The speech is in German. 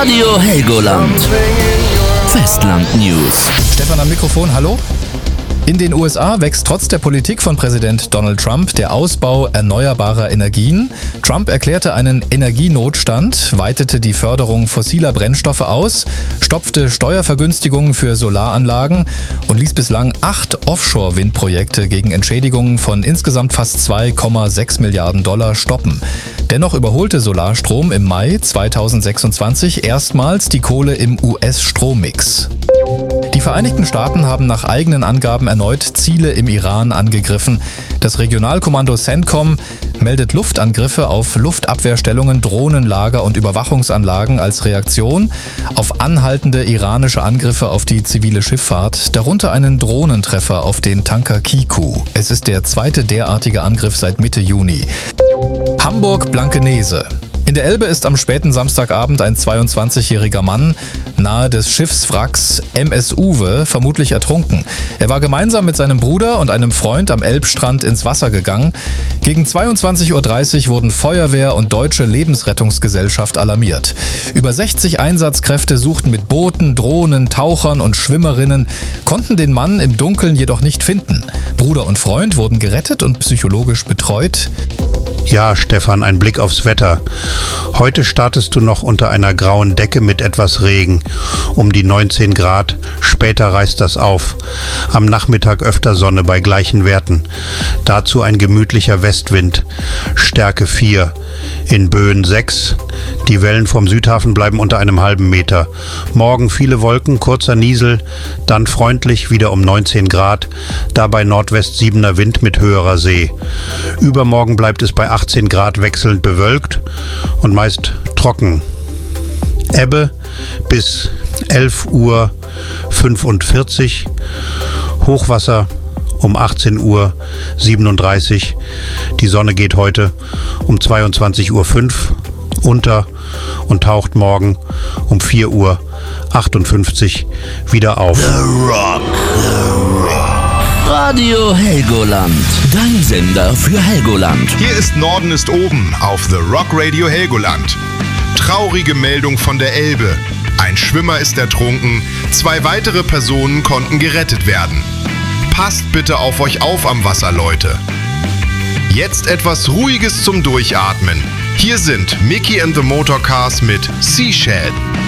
Radio Helgoland. Festland News. Stefan am Mikrofon, hallo. In den USA wächst trotz der Politik von Präsident Donald Trump der Ausbau erneuerbarer Energien. Trump erklärte einen Energienotstand, weitete die Förderung fossiler Brennstoffe aus, stopfte Steuervergünstigungen für Solaranlagen und ließ bislang 8 Offshore-Windprojekte gegen Entschädigungen von insgesamt fast 2,6 Milliarden Dollar stoppen. Dennoch überholte Solarstrom im Mai 2026 erstmals die Kohle im US-Strommix. Die Vereinigten Staaten haben nach eigenen Angaben erneut Ziele im Iran angegriffen. Das Regionalkommando CENTCOM meldet Luftangriffe auf Luftabwehrstellungen, Drohnenlager und Überwachungsanlagen als Reaktion auf anhaltende iranische Angriffe auf die zivile Schifffahrt, darunter einen Drohnentreffer auf den Tanker Kiku. Es ist der zweite derartige Angriff seit Mitte Juni. Hamburg-Blankenese. In der Elbe ist am späten Samstagabend ein 22-jähriger Mann nahe des Schiffswracks MS Uwe vermutlich ertrunken. Er war gemeinsam mit seinem Bruder und einem Freund am Elbstrand ins Wasser gegangen. Gegen 22.30 Uhr wurden Feuerwehr und Deutsche Lebensrettungsgesellschaft alarmiert. Über 60 Einsatzkräfte suchten mit Booten, Drohnen, Tauchern und Schwimmerinnen, konnten den Mann im Dunkeln jedoch nicht finden. Bruder und Freund wurden gerettet und psychologisch betreut. Ja, Stefan, ein Blick aufs Wetter. Heute startest du noch unter einer grauen Decke mit etwas Regen. Um die 19 Grad. Später reißt das auf. Am Nachmittag öfter Sonne bei gleichen Werten. Dazu ein gemütlicher Westwind. Stärke 4. In Böen 6. Die Wellen vom Südhafen bleiben unter einem halben Meter. Morgen viele Wolken, kurzer Niesel. Dann freundlich wieder um 19 Grad. Dabei Nordwest 7er Wind mit höherer See. Übermorgen bleibt es bei 18 Grad wechselnd bewölkt und meist trocken. Ebbe bis 11:45 Uhr. Hochwasser um 18:37 Uhr. Die Sonne geht heute um 22:05 Uhr unter und taucht morgen um 4:58 Uhr wieder auf. The Rock. Radio Helgoland. Dein Sender für Helgoland. Hier ist Norden ist oben auf The Rock Radio Helgoland. Traurige Meldung von der Elbe. Ein Schwimmer ist ertrunken, 2 weitere Personen konnten gerettet werden. Passt bitte auf euch auf am Wasser, Leute. Jetzt etwas Ruhiges zum Durchatmen. Hier sind Mickey and the Motorcars mit Seashell.